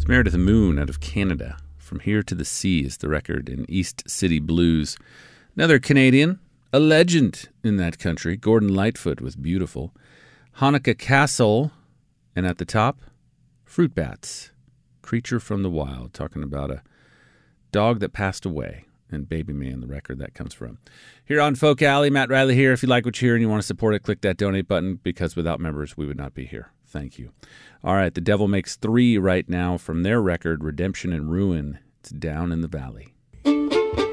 It's Meredith Moon out of Canada. From Here to the Sea is the record in East City Blues. Another Canadian, a legend in that country, Gordon Lightfoot with Beautiful. Hanukkah Castle, and at the top, Fruit Bats, Creature from the Wild, talking about a dog that passed away, and Baby Man, the record that comes from. Here on Folk Alley, Matt Riley here. If you like what you hear and you want to support it, click that donate button, because without members, we would not be here. Thank you. All right, The Devil Makes 3 right now from their record, Redemption and Ruin. It's Down in the Valley.